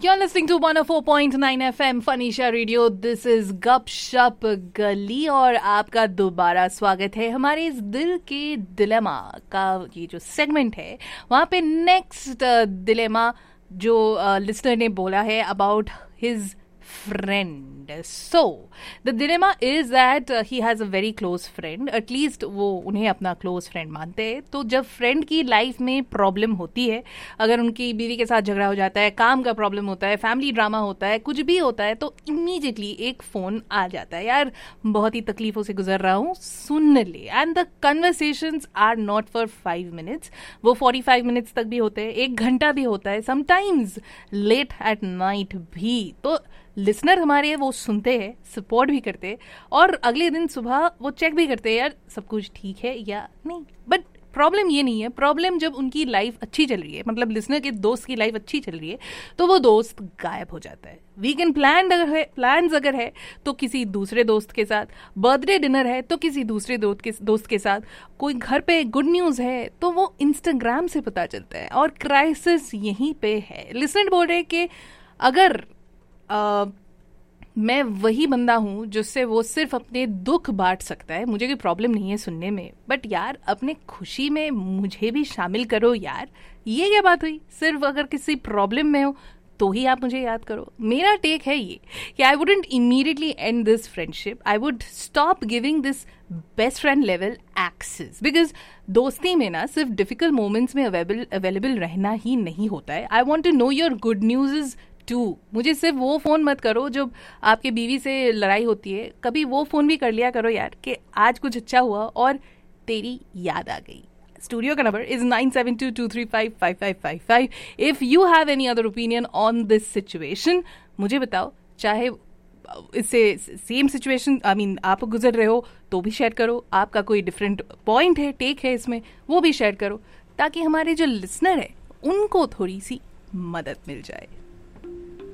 You're listening to 104.9 FM फनीशा radio. This is गपशप गली और आपका दोबारा स्वागत है हमारे इस दिल के दिलेमा का ये जो सेगमेंट है वहाँ पे. नेक्स्ट दिलेमा जो लिसनर ने बोला है about his friend. So the dilemma is that he has a very close friend. At least वो उन्हें अपना close friend मानते हैं. तो जब friend की life में problem होती है, अगर उनकी बीवी के साथ झगड़ा हो जाता है, काम का problem होता है, family drama होता है, कुछ भी होता है, तो immediately एक phone आ जाता है. यार बहुत ही तकलीफों से गुजर रहा हूँ, सुन ले. And the conversations are not for 5 minutes. वो 45 minutes तक भी होते हैं, 1 घंटा भी होता है, sometimes late at night भी. तो लिसनर हमारे वो सुनते हैं, सपोर्ट भी करते हैं और अगले दिन सुबह वो चेक भी करते हैं यार सब कुछ ठीक है या नहीं. बट प्रॉब्लम ये नहीं है. प्रॉब्लम जब उनकी लाइफ अच्छी चल रही है, मतलब लिसनर के दोस्त की लाइफ अच्छी चल रही है, तो वो दोस्त गायब हो जाता है. वीकेंड प्लान्स अगर है तो किसी दूसरे दोस्त के साथ, बर्थडे डिनर है तो किसी दूसरे दोस्त के साथ, कोई घर पे गुड न्यूज़ है तो वो इंस्टाग्राम से पता चलता है. और क्राइसिस यहीं पे है. लिसनर बोल रहे कि अगर मैं वही बंदा हूँ जिससे वो सिर्फ अपने दुख बांट सकता है, मुझे कोई प्रॉब्लम नहीं है सुनने में, बट यार अपने खुशी में मुझे भी शामिल करो यार. ये क्या बात हुई? सिर्फ अगर किसी प्रॉब्लम में हो तो ही आप मुझे याद करो. मेरा टेक है ये कि I wouldn't immediately and this friendship. I would stop giving this best friend level access, because दोस्ती में ना सिर्फ डिफिकल्ट मोमेंट्स में अवेलेबल रहना ही नहीं होता है. I want to know your good news to. मुझे सिर्फ वो फ़ोन मत करो जब आपके बीवी से लड़ाई होती है, कभी वो फ़ोन भी कर लिया करो यार कि आज कुछ अच्छा हुआ और तेरी याद आ गई. स्टूडियो का number is 9722355555. If you have any other opinion on this situation मुझे बताओ. चाहे इससे सेम सिचुएशन आप गुजर रहे हो तो भी शेयर करो. आपका कोई डिफरेंट पॉइंट है, टेक है इसमें, वो भी शेयर करो ताकि हमारे जो लिसनर है उनको थोड़ी सी मदद मिल जाए.